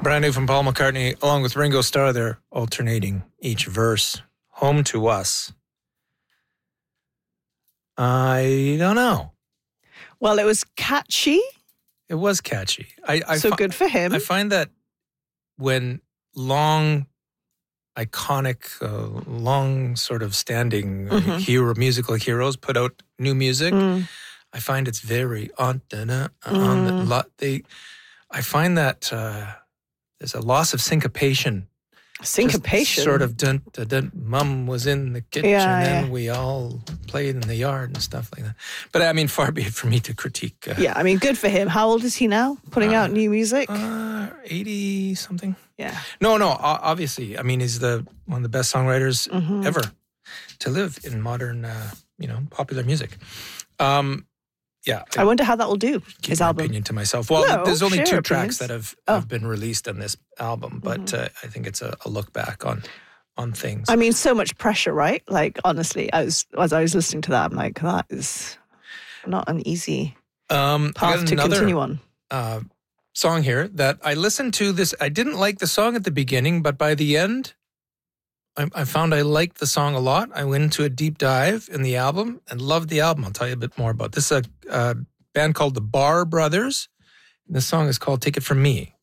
Brand new from Paul McCartney, along with Ringo Starr. They're alternating each verse. Home to Us. I don't know. Well, it was catchy. It was catchy. Good for him. I find that when long, iconic, long sort of standing musical heroes put out new music, I find it's very I find that there's a loss of syncopation. Syncopation? Just sort of Mum was in the kitchen and we all played in the yard and stuff like that. But I mean, far be it for me to critique. Good for him. How old is he now? Putting out new music? 80 something. Yeah. No. Obviously, I mean, he's one of the best songwriters ever to live in modern, popular music. I wonder how that will do. His album. Opinion to myself. Well, there's only 2 tracks that have been released on this album, but I think it's a look back on things. I mean, so much pressure, right? Like, honestly, as I was listening to that, I'm like, that is not an easy path to continue on. Song here that I listened to this. I didn't like the song at the beginning, but by the end, I found I liked the song a lot. I went into a deep dive in the album and loved the album. I'll tell you a bit more about this. A band called the Barr Brothers. And the song is called Take It From Me.